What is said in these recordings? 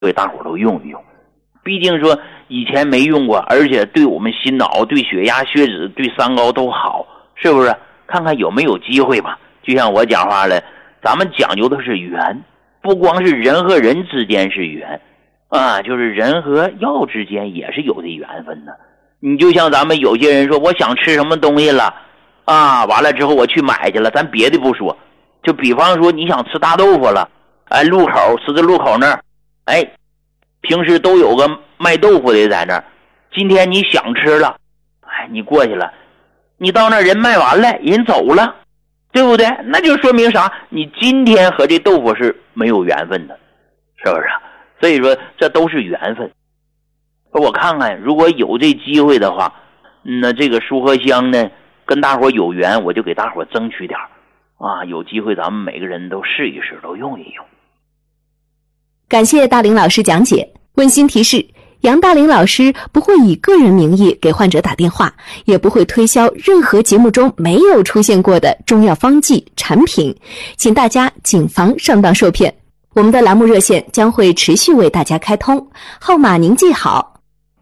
给大伙儿都用一用。毕竟说以前没用过，而且对我们心脑、对血压、血脂、对三高都好，是不是？看看有没有机会吧。就像我讲话了，咱们讲究的是缘，不光是人和人之间是缘啊，就是人和药之间也是有的缘分的。你就像咱们有些人说，我想吃什么东西了啊，完了之后我去买去了，咱别的不说，就比方说你想吃大豆腐了，哎，十字路口那儿，哎，平时都有个卖豆腐的在那儿，今天你想吃了，哎，你过去了，你到那儿人卖完了，人走了，对不对？那就说明啥？你今天和这豆腐是没有缘分的，是不是？所以说这都是缘分。我看看如果有这机会的话，那这个舒和香呢跟大伙有缘，我就给大伙争取点啊，有机会咱们每个人都试一试，都用一用。 感谢大林老师讲解。温馨提示，杨大林老师不会以个人名义给患者打电话，也不会推销任何节目中没有出现过的中药方剂产品，请大家谨防上当受骗。我们的栏目热线将会持续为大家开通，号码您记好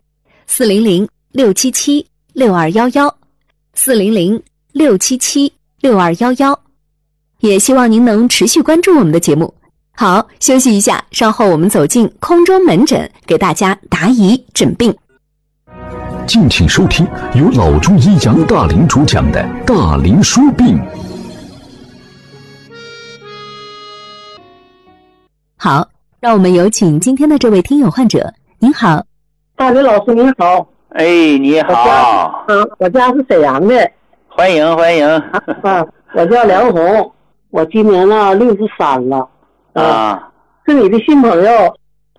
：400-677-6211 400-677-6211。也希望您能持续关注我们的节目。好，休息一下，稍后我们走进空中门诊，给大家答疑诊病。 敬请收听由老中医杨大林主讲的《大林说病》。 好，让我们有请今天的这位听友患者。您好， 大林老师您好。 哎，你好。 我家是沈阳的。 欢迎欢迎。 我叫梁红，我今年呢63了。是你的新朋友。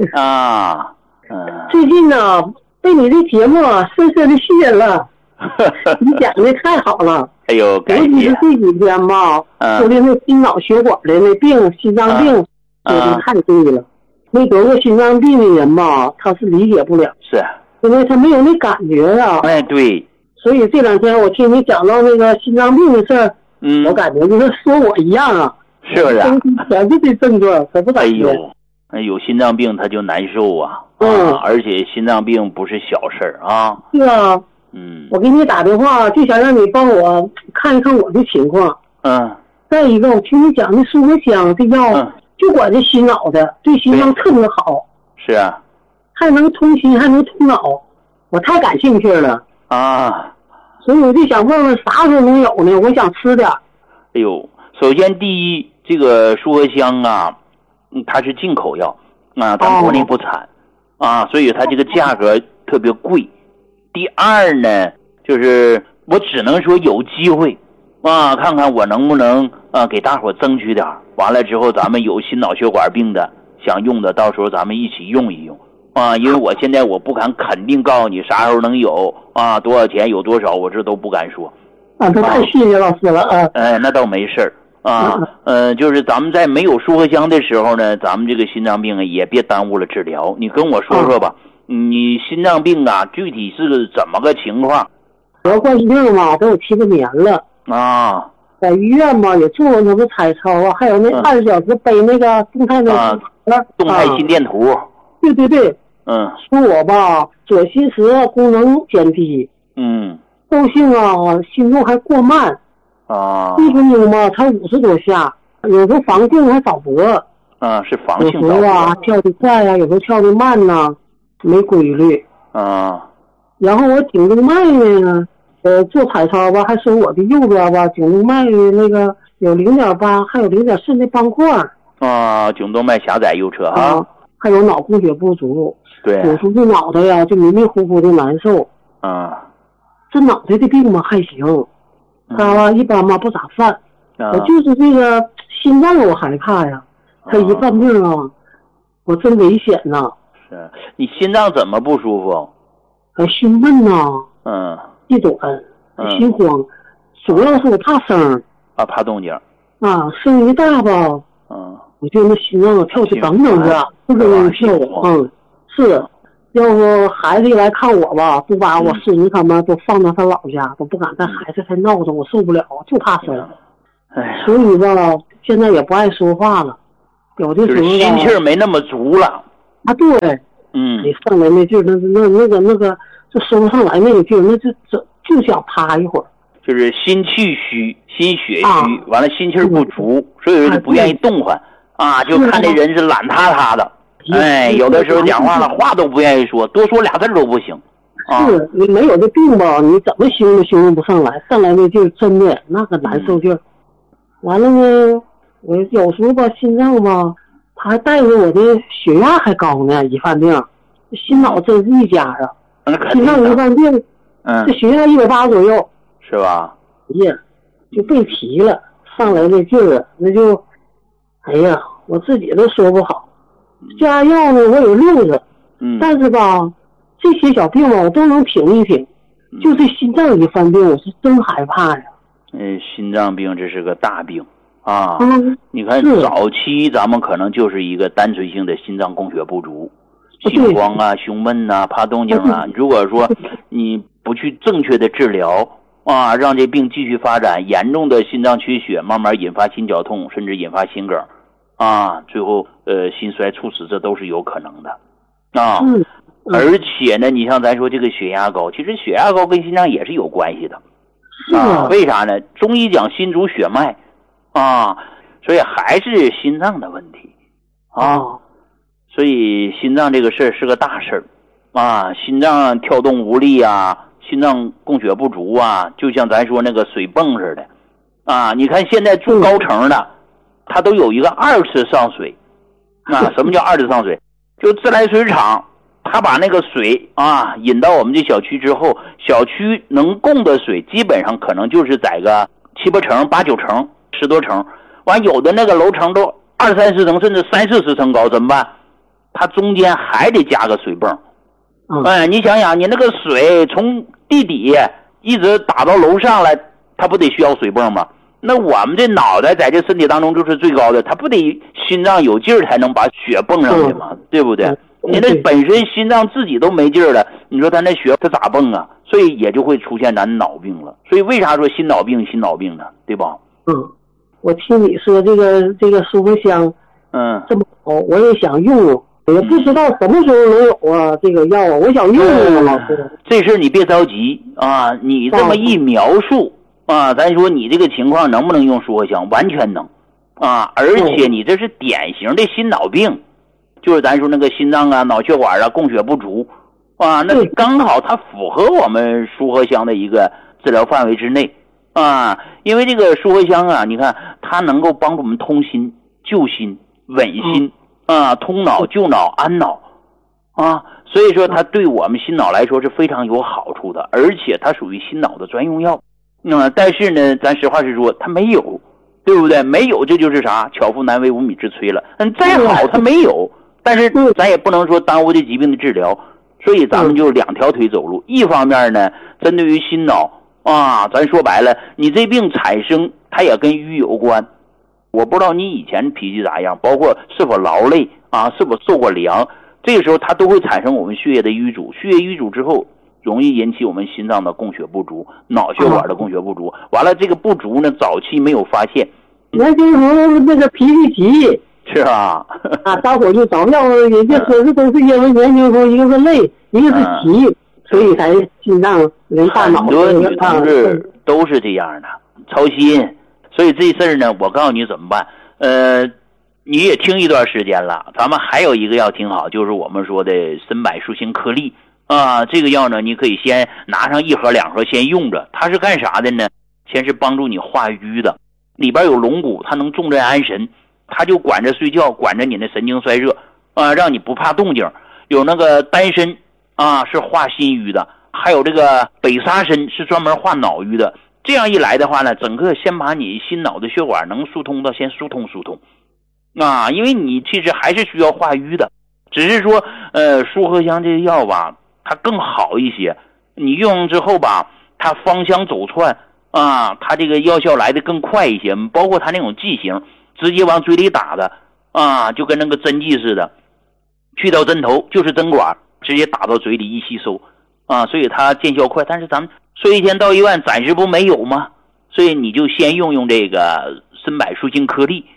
最近呢被你的节目深深的吸引了。你讲的太好了。 哎呦，感谢。 尤其是这几天吧，说的那心脑血管的那病，心脏病，说的太对了。没得过心脏病的人吧，他是理解不了。 是。 因为他没有那感觉啊。 哎，对。 所以这两天我听你讲到那个心脏病的事儿，我感觉就是说我一样啊。 是不是？ 全是这症状，可不感觉。 有心脏病他就难受啊。而且心脏病不是小事儿啊。 是啊。我给你打电话就想让你帮我看一看我的情况。再一个，我听你讲的舒和香这药，就管这心脑的，对心脏特别好。 是啊。 还能通心，还能通脑，我太感兴趣了啊！ 所以我就想问问啥时候能有呢？我想吃点。 哎呦，首先第一，这个舒和香啊，它是进口药啊，咱国内不产啊，所以它这个价格特别贵。第二呢，就是我只能说有机会啊，看看我能不能给大伙争取点。完了之后，咱们有心脑血管病的想用的，到时候咱们一起用一用。因为我现在我不敢肯定告诉你啥时候能有啊，多少钱有多少，我这都不敢说。 这太谢谢老师了啊！ 那倒没事儿就是咱们在没有舒和香的时候呢，咱们这个心脏病也别耽误了治疗。你跟我说说吧，你心脏病啊，具体是怎么个情况？ 得冠心病嘛，都有7、8年了啊。在医院嘛也做过那个彩超啊，还有那20小时背那个动态的动态心电图。 对对对。说我吧，左心室功能减低，窦性啊，心动还过慢，1分钟吧才50多下，有时候房动还早搏， 是房性早搏， 有时候啊跳得快啊，有时候跳得慢呐，没规律然后我颈动脉呢，做彩超吧，还说我的右边吧，颈动脉那个有0.8，还有0.4的斑块颈动脉狭窄右侧还有脑供血不足。 对， 有时候这脑袋呀就迷迷糊糊的难受。这脑袋的病嘛还行，他一般嘛不咋犯。我就是这个心脏我害怕呀，他一犯病啊，我真危险呐。 是你心脏怎么不舒服？ 心闷呐，气短，心慌，主要是我怕声怕动静声一大吧，我就那心脏跳起等等的，不容易跳。是，要不孩子一来看我吧，不把我孙子他们都放到他老家，都不敢带孩子太闹腾，我受不了，就怕声。所以吧，现在也不爱说话了，有的时候心气儿没那么足了。 啊，对，你上来那劲儿，那个，就说不上来那个劲儿，那就想趴一会儿。 就是心气虚，心血虚，完了心气不足，所以说就不愿意动弹啊，就看这人是懒塌塌的。哎，有的时候讲话了，话都不愿意说，多说俩字都不行。 是你没有这病吧，你怎么形容不上来，上来那劲儿真的那个难受劲儿。完了呢，我有时候吧，心脏吧，他还带着我的血压还高呢，一犯病，心脑真是一家啊。心脏一犯病，这血压180左右， 是吧？ 呀，就被提了，上来那劲儿，那就，哎呀，我自己都说不好。加药呢，我有6个，但是吧，这些小病吧，我都能挺一挺。就是心脏一犯病，我是真害怕呀。 心脏病这是个大病啊。你看早期咱们可能就是一个单纯性的心脏供血不足，心慌啊、胸闷啊、怕动静啊。如果说你不去正确的治疗啊，让这病继续发展，严重的心脏缺血，慢慢引发心绞痛，甚至引发心梗啊，最后心衰猝死，这都是有可能的啊。而且呢，你像咱说这个血压高，其实血压高跟心脏也是有关系的啊。为啥呢？中医讲心主血脉啊，所以还是心脏的问题啊。所以心脏这个事儿是个大事儿啊，心脏跳动无力啊，心脏供血不足啊，就像咱说那个水泵似的啊。你看现在住高层的，它都有一个2次上水啊。什么叫2次上水？就自来水厂，他把那个水啊引到我们这小区之后，小区能供的水基本上可能就是在个7、8层、8、9层、10多层，完有的那个楼层都20、30层甚至30、40层高，怎么办？它中间还得加个水泵。你想想，你那个水从地底一直打到楼上来，它不得需要水泵吗？那我们这脑袋在这身体当中就是最高的，它不得心脏有劲儿才能把血泵上去吗？对不对？你那本身心脏自己都没劲儿了，你说他那血他咋泵啊？所以也就会出现咱脑病了。所以为啥说心脑病呢？对吧？ 我听你说这个舒活香，这么好，我也想用，也不知道什么时候能有啊这个药啊，我想用啊，老师。 这事你别着急啊，你这么一描述啊，咱说你这个情况能不能用舒活香？完全能啊，而且你这是典型的心脑病。就是咱说那个心脏啊、脑血管啊供血不足啊，那刚好它符合我们舒活香的一个治疗范围之内啊。因为这个舒活香啊，你看它能够帮助我们通心、救心、稳心啊，通脑、救脑、安脑啊，所以说它对我们心脑来说是非常有好处的，而且它属于心脑的专用药。但是呢，咱实话实说，它没有，对不对？没有，这就是啥？巧妇难为无米之炊了。再好它没有。但是咱也不能说耽误这疾病的治疗，所以咱们就2条腿走路。一方面呢，针对于心脑啊，咱说白了，你这病产生它也跟瘀有关。我不知道你以前脾气咋样，包括是否劳累啊，是否受过凉，这个时候它都会产生我们血液的瘀阻。血液瘀阻之后，容易引起我们心脏的供血不足，脑血管的供血不足。完了，这个不足呢，早期没有发现。 那就是那个脾气急。 是吧？ 大伙就找药，人家说这都是因为年轻时候一个是累，一个是急，所以才心脏人大脑。 很多女同志都是这样的，操心。所以这事儿呢，我告诉你怎么办。你也听一段时间了，咱们还有一个药挺好，就是我们说的参柏舒心颗粒啊。这个药呢，你可以先拿上1盒2盒先用着。它是干啥的呢？先是帮助你化瘀的，里边有龙骨，它能重镇安神。他就管着睡觉，管着你的神经衰弱啊，让你不怕动静。有那个丹参啊，是化心瘀的，还有这个北沙参是专门化脑瘀的。这样一来的话呢，整个先把你心脑的血管能疏通的先疏通啊，因为你其实还是需要化瘀的，只是说舒活香这个药吧，它更好一些。你用之后吧，它芳香走窜啊，它这个药效来的更快一些，包括它那种剂型。直接往嘴里打的啊，就跟那个针剂似的，去掉针头就是针管，直接打到嘴里一吸收啊，所以它见效快。但是咱们说1天到医院暂时不没有吗？所以你就先用这个参柏舒心颗粒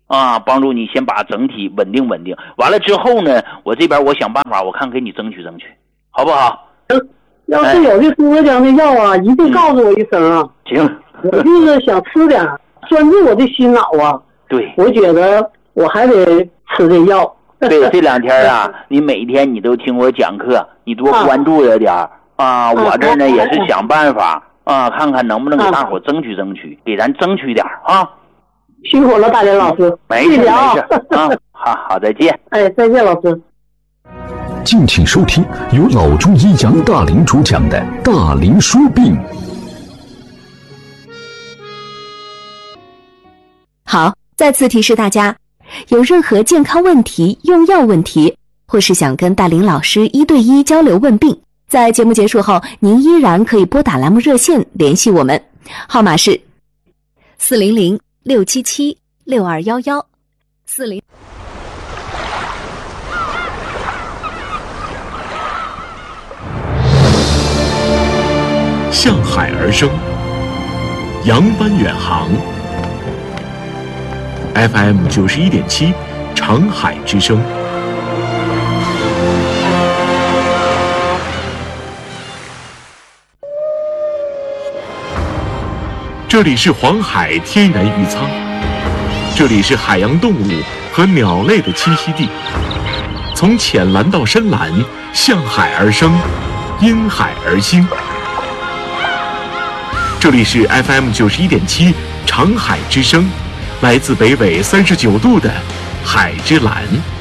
啊，帮助你先把整体稳定稳定。完了之后呢，我这边我想办法，我看给你争取争取，好不好？ 要是有这舒克江的药啊，一定告诉我一声啊。 行， 我就是想吃点专治我的心脑啊。 对， 我觉得我还得吃这药。 对，这2天啊，你每天你都听我讲课，你多关注着点啊。我这呢也是想办法啊，看看能不能给大伙争取争取，给咱争取点啊。 辛苦了，大林老师。 没事啊。好，再见。 哎，再见，老师。 敬请收听由老中医杨大林主讲的《大林说病》。 好，再次提示大家，有任何健康问题、用药问题，或是想跟大林老师1对1交流问病，在节目结束后，您依然可以拨打栏目热线联系我们，号码是400-677-6211。 向海而生，扬帆远航。FM 91.7，长海之声。这里是黄海天然渔仓，这里是海洋动物和鸟类的栖息地。从浅蓝到深蓝，向海而生，因海而兴。这里是 FM 91.7，长海之声，来自北纬39度的海之蓝。